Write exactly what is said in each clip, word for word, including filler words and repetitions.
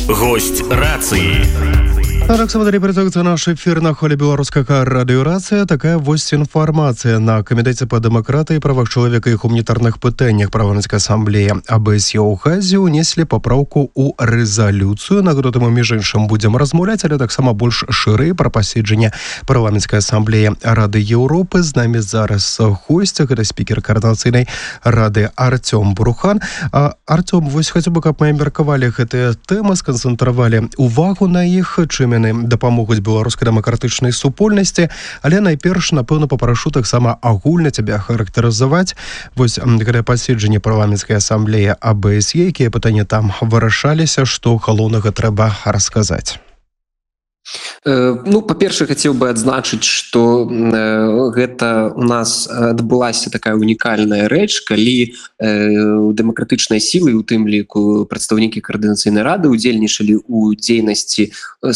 Гость рации. Александр, працуецца наш эфир на холе беларускага радыёрацыя. Такая вось інфармацыя на Камітэце па дэмакратыі, правах чалавека і гуманітарных пытаннях парламенцкай асамблеі АБСЕ ў Газе ўнеслі папраўку ў рэзалюцыю. На гэту тэму, між іншым, будзем размаўляць, але таксама больш шырэй пра паседжанне парламенцкай асамблеі Рады Еўропы. З намі зараз госць, гэта спікер каардынацыйнай рады Артём Брухан. А, Артём, вось хацеў бы, каб мы абмеркавалі гэтыя тэмы, сканцэнтравалі увагу на іх, чым дапамогуць беларускай дэмакратычнай супольнасці, але найперш, напэўна, папрашу таксама агульна цябе характарызаваць вось гэтае паседжанне парламенцкай асамблеі АБСЕ, якія пытанні там вырашаліся, што галоўнага трэба расказаць. Ну, па-першае, хацеў бы адзначыць, што гэта у нас адбылася такая унікальная рэч, калі дэмакратычныя сілы, у тым ліку прадстаўнікі каардынацыйнай рады, удзельнічалі ў дзейнасці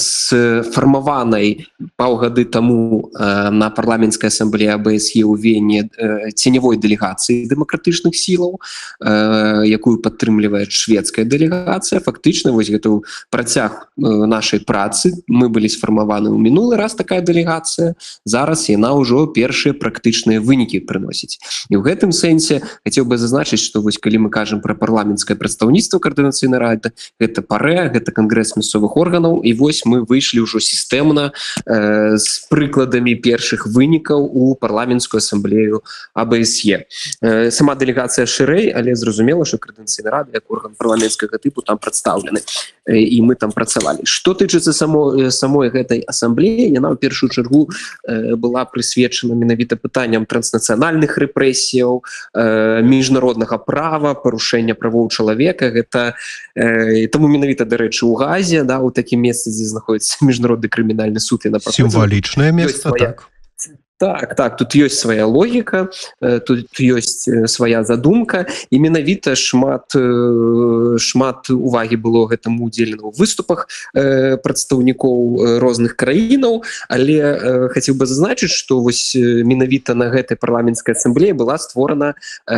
сфармаванай паўгады таму на парламенцкай асамблеі АБСЕ ў Вене ценявой дэлегацыі дэмакратычных сілаў, якую падтрымлівае шведская дэлегацыя. Фактычна, вось гэта працяг нашай працы. Мы былі сфармаваны ў мінулы раз такая дэлегацыя, зараз яна ўжо першыя практычныя вынікі прыносіць. І ў гэтым сэнсе хацеў бы зазначыць, што вось калі мы кажам пра парламенцкае прадстаўніцтва каардынацыйнай рады, гэта ПАРЭ, гэта кангрэс мясцовых органаў, і вось мы выйшлі ўжо сістэмна э, з прыкладамі першых вынікаў у парламенцкую асамблею АБСЕ. Э, сама дэлегацыя шырэй, але зразумела, што каардынацыйная рада як орган парламенцкага тыпу там прадстаўлены, э, і мы там працавалі. Што тычыцца само самой гэтай асамблеі, яна ў першую чаргу э, была прысвечана менавіта пытанням транснацыянальных рэпрэсіяў, э, міжнароднага права, парушэння правоў чалавека. Гэта э, таму менавіта, дарэчы, у Газе, да, у такім месцы, дзе знаходзіцца міжнародны крымінальны суд, яна сімвалічнае месца, так. Так, так, тут ёсць свая логіка, тут ёсць свая задумка, і менавіта шмат, шмат увагі было гэтаму удзелена ў выступах прадстаўнікоў розных краінаў, але хацеў бы зазначыць, што вось менавіта на гэтай парламенцкай асамблеі была створана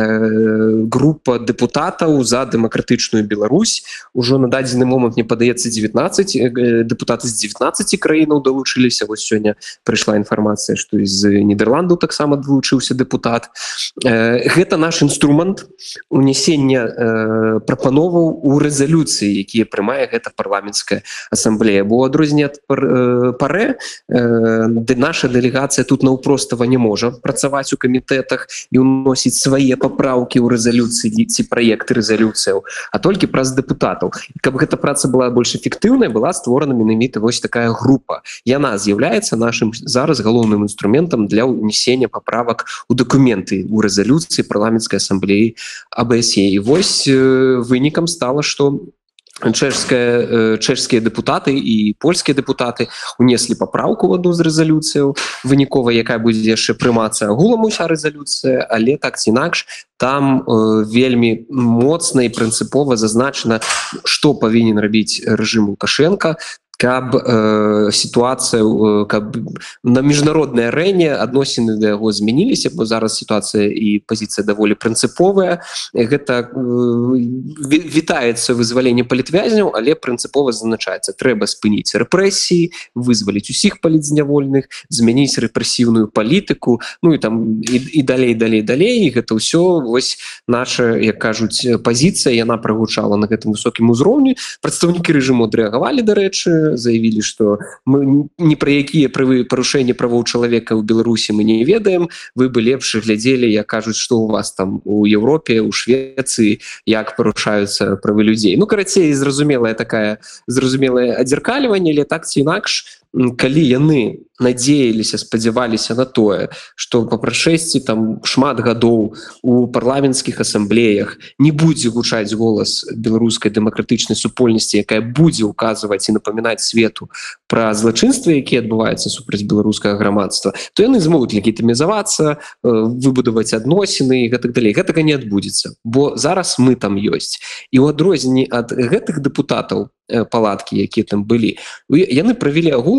група дэпутатаў за дэмакратычную Беларусь. Ужо на дадзены момант, мне падаецца, дзевятнаццаць дэпутаты з дзевятнаццаці краінаў далучыліся. Вось сёння прыйшла інфармацыя, што з Нідерландаў таксама далучыўся дэпутат. Гэта наш інструмент унесення прапановаў у рэзалюцыі, якія прымае гэта парламенцкая асамблея. Бо адрозненне ад ПАРЭ, наша дэлегацыя тут наўпростава не можа працаваць у камітэтах і ўносіць свае папраўкі ў рэзалюцыі ці праекты рэзалюцыяў, а толькі праз дэпутатаў. Каб гэта праца была больш эфектыўнай, была створана менавіта вось такая група. Яна з'яўляецца нашым зараз галоўным інструментам для ўнесення паправак у дакументы у рэзалюцыі парламенцкай асамблеі АБСЕ. І вось вынікам стала, што чэшская, чэшскія дэпутаты і польскія дэпутаты унеслі папраўку ў адну з рэзалюцыяў, вынікова, якая будзе яшчэ прымацца агулам уся рэзалюцыя, але так ці інакш там э, вельмі моцна і прынцыпова зазначана, што павінен рабіць рэжым Лукашенка, каб э, сітуацыя, э, каб на міжнароднай арэне адносіны да яго змяніліся, бо зараз сітуацыя і пазіцыя даволі прынцыповая. Гэта э, вітаецца вызваленне палітвязняў, але прынцыпова зазначаецца, трэба спыніць рэпрэсіі, вызваліць усіх палітзнявольных, змяніць рэпрэсіўную палітыку, ну і там і, і далей, далей, далей. І гэта ўсё вось наша, як кажуць, пазіцыя, яна прагучала на гэтым высокім узроўні. Прадстаўнікі рэжыму адрэагавалі, дарэчы, заявілі, што мы ні пра якія парушэнні правоў чалавека ў Беларусі мы не ведаем, вы бы лепш глядзелі, як кажуць, што у вас там у Еўропе, у Швецыі, як парушаюцца правы людзей. Ну, карацей, зразумелая такая, зразумелае адзеркальванне, але так ці інакш, калі яны надзеяліся, спадзяваліся на тое, што па прашэсці там шмат гадоў у парламенцкіх асамблеях не будзе гучаць голас беларускай дэмакратычнай супольнасці, якая будзе ўказваць і напамінаць свету пра злачынствы, якія адбываюцца супраць беларускага грамадства, то яны змогуць легітымізавацца, выбудаваць адносіны і гэтак далей. Гэтага не адбудзецца, бо зараз мы там ёсць. І ў адрозненні ад гэтых дэпутатаў палаткі, якія там былі, яны правялі агул